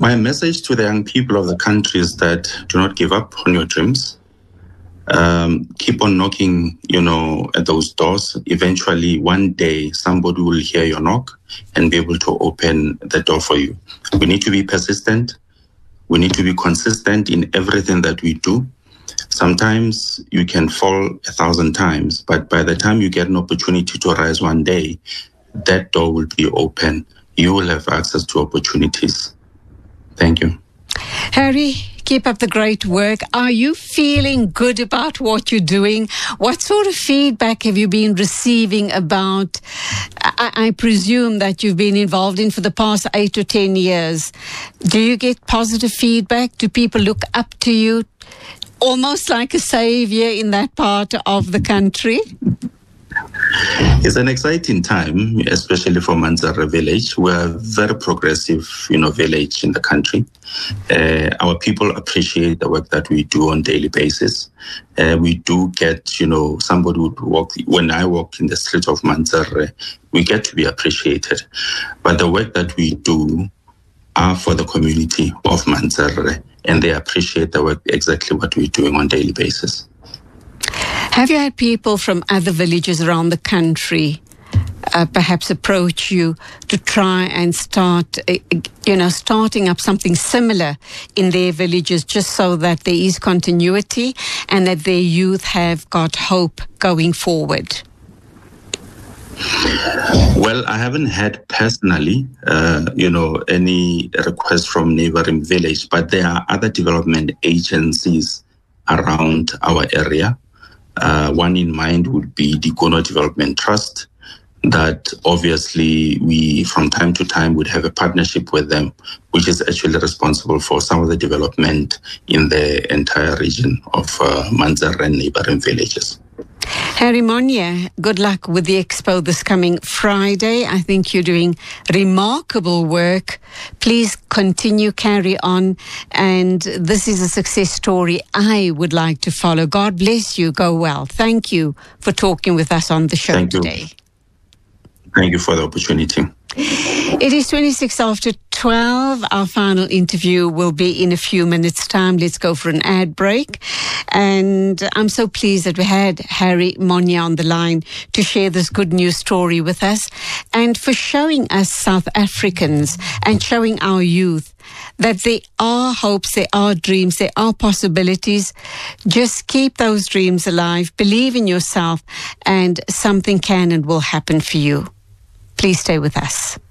My message to the young people of the country is that do not give up on your dreams. Keep on knocking, at those doors. Eventually, one day, somebody will hear your knock and be able to open the door for you. We need to be persistent. We need to be consistent in everything that we do. Sometimes you can fall 1,000 times, but by the time you get an opportunity to rise one day, that door will be open. You will have access to opportunities. Thank you. Harry, keep up the great work. Are you feeling good about what you're doing? What sort of feedback have you been receiving about, I presume that you've been involved in for the past 8 to 10 years. Do you get positive feedback? Do people look up to you almost like a savior in that part of the country? It's an exciting time, especially for Manzarra village. We're a very progressive, village in the country. Our people appreciate the work that we do on a daily basis. We do get, somebody would walk, when I walk in the street of Manzarra, we get to be appreciated. But the work that we do are for the community of Manzarra, and they appreciate the work, exactly what we're doing on a daily basis. Have you had people from other villages around the country perhaps approach you to try and starting up something similar in their villages, just so that there is continuity and that their youth have got hope going forward? Well, I haven't had personally, any request from neighboring village, but there are other development agencies around our area. One in mind would be the Gono Development Trust, that obviously we from time to time would have a partnership with them, which is actually responsible for some of the development in the entire region of Manzarra and neighboring villages. Harry Monya, good luck with the expo this coming Friday. I think you're doing remarkable work. Please continue, carry on. And this is a success story I would like to follow. God bless you. Go well. Thank you for talking with us on the show today. Thank you for the opportunity. It is 26 after 12. Our final interview will be in a few minutes' time. Let's go for an ad break. And I'm so pleased that we had Harry Monya on the line to share this good news story with us, and for showing us South Africans and showing our youth that there are hopes, there are dreams, there are possibilities. Just keep those dreams alive, believe in yourself, and something can and will happen for you. Please stay with us.